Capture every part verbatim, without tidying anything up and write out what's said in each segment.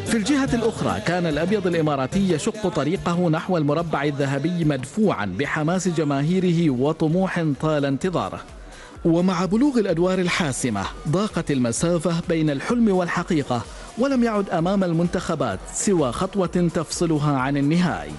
في الجهة الأخرى كان الأبيض الإماراتي يشق طريقه نحو المربع الذهبي مدفوعا بحماس جماهيره وطموح طال انتظاره. ومع بلوغ الأدوار الحاسمة ضاقت المسافة بين الحلم والحقيقة، ولم يعد أمام المنتخبات سوى خطوة تفصلها عن النهائي.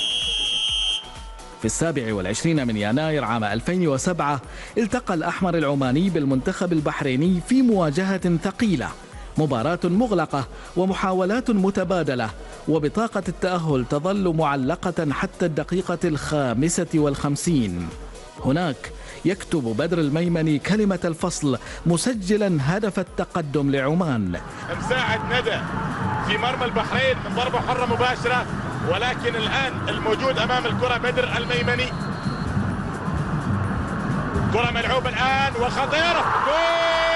في السابع والعشرين من يناير عام ألفين وسبعة التقى الأحمر العماني بالمنتخب البحريني في مواجهة ثقيلة، مباراة مغلقة ومحاولات متبادلة، وبطاقة التأهل تظل معلقة حتى الدقيقة الخامسة والخمسين. هناك يكتب بدر الميمني كلمة الفصل مسجلا هدف التقدم لعمان. مساعد ندى في مرمى البحرين من ضربة حرة مباشرة، ولكن الآن الموجود أمام الكرة بدر الميمني. كرة ملعوبة الآن وخطيرة، جول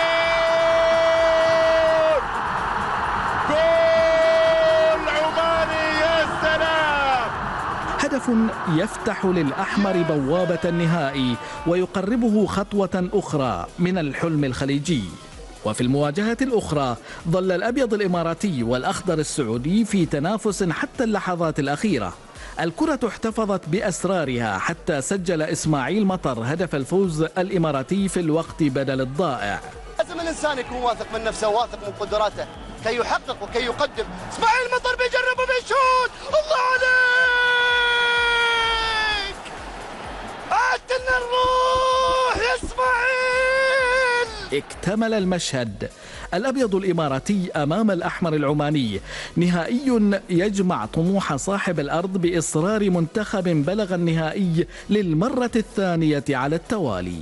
جول عماني، يا سلام! هدف يفتح للأحمر بوابة النهائي ويقربه خطوة أخرى من الحلم الخليجي. وفي المواجهة الأخرى ظل الأبيض الإماراتي والأخضر السعودي في تنافس حتى اللحظات الأخيرة. الكرة احتفظت بأسرارها حتى سجل إسماعيل مطر هدف الفوز الإماراتي في الوقت بدل الضائع. لازم الإنسان يكون واثق من نفسه، واثق من قدراته كي يحقق وكي يقدم. إسماعيل مطر بيجرب وبيشوت، الله عليك! قاتلنا الروح يا إسماعيل! اكتمل المشهد، الأبيض الإماراتي أمام الأحمر العماني، نهائي يجمع طموح صاحب الأرض بإصرار منتخب بلغ النهائي للمرة الثانية على التوالي.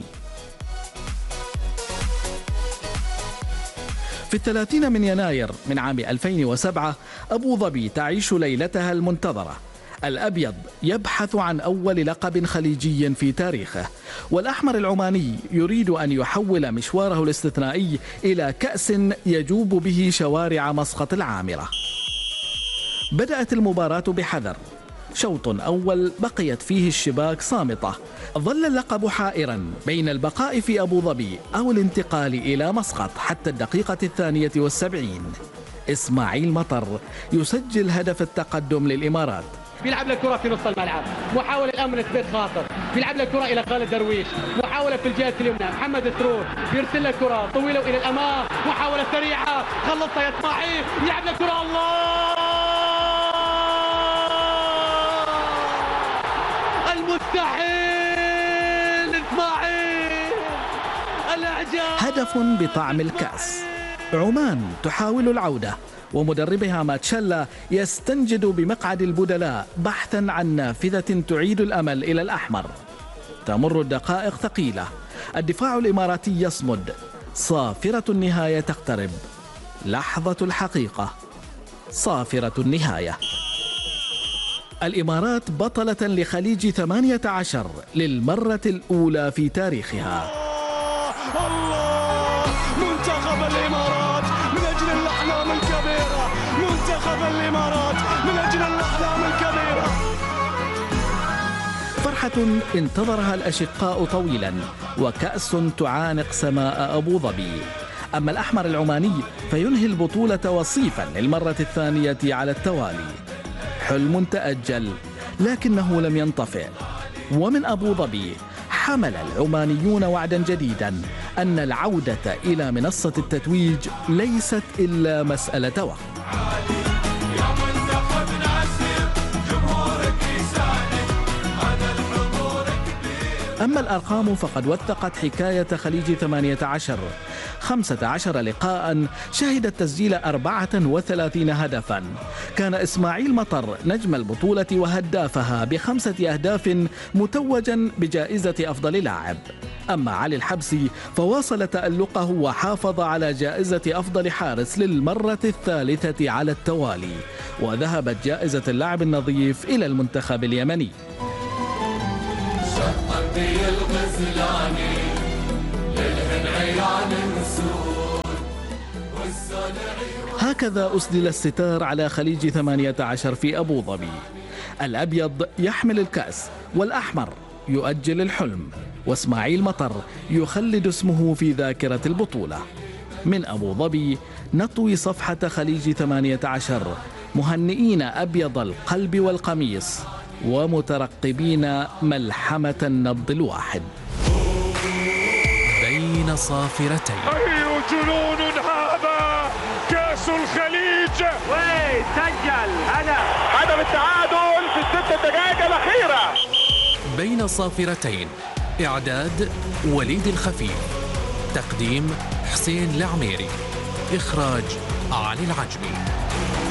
في الثلاثين من يناير من عام ألفين وسبعة أبو ظبي تعيش ليلتها المنتظرة. الأبيض يبحث عن أول لقب خليجي في تاريخه، والأحمر العماني يريد أن يحول مشواره الاستثنائي إلى كأس يجوب به شوارع مسقط العامرة. بدأت المباراة بحذر، شوط أول بقيت فيه الشباك صامتة، ظل اللقب حائرا بين البقاء في أبو ظبي أو الانتقال إلى مسقط حتى الدقيقة الثانية والسبعين. إسماعيل مطر يسجل هدف التقدم للإمارات. بيلعب الكرة في نص الملعب، محاولة الآن من تثبيت خاطر، بيلعب الكرة إلى خالد درويش، محاولة في الجهة اليمنى، محمد السرور بيرسل الكرة طويلة إلى الأمام، محاولة سريعة، خلصها يا إسماعيل، يلعب الكرة، الله! المستحيل إسماعيل، الإعجاز! هدف بطعم الكأس. عمان تحاول العودة، ومدربها ماتشيلا يستنجد بمقعد البدلاء بحثا عن نافذة تعيد الأمل إلى الأحمر. تمر الدقائق ثقيلة، الدفاع الإماراتي يصمد، صافرة النهاية تقترب، لحظة الحقيقة، صافرة النهاية. الإمارات بطلة لخليج ثمانية عشر للمرة الأولى في تاريخها. الله! منتخب الإمارات من أجل الأحلام الكبيرة، منتخب الإمارات من أجل الأحلام الكبيرة. فرحة انتظرها الأشقاء طويلا، وكأس تعانق سماء أبو ظبي. أما الأحمر العماني فينهي البطولة وصيفا للمرة الثانية على التوالي. حلم تأجل لكنه لم ينطفئ، ومن أبو ظبي حمل العمانيون وعدا جديدا أن العودة إلى منصة التتويج ليست إلا مسألة وقت. أما الأرقام فقد وثقت حكاية خليج ثمانية عشر، خمسة عشر لقاء شهدت تسجيل أربعة وثلاثين هدفا. كان إسماعيل مطر نجم البطولة وهدافها بخمسة أهداف متوجا بجائزة أفضل لاعب. أما علي الحبسي فواصل تألقه وحافظ على جائزة أفضل حارس للمرة الثالثة على التوالي، وذهبت جائزة اللاعب النظيف إلى المنتخب اليمني. هكذا أسدل الستار على خليج ثمانية عشر في أبو ظبي. الأبيض يحمل الكأس، والأحمر يؤجل الحلم، وإسماعيل مطر يخلد اسمه في ذاكرة البطولة. من أبو ظبي نطوي صفحة خليج ثمانية عشر مهنئين أبيض القلب والقميص ومترقبين ملحمة النبض الواحد. بين صافرتين. أي جنون هذا! كأس الخليج وسجل هدف هدف التعادل في الست دقائق الأخيرة. بين صافرتين، إعداد وليد الخفيف، تقديم حسين العميري، إخراج علي العجمي.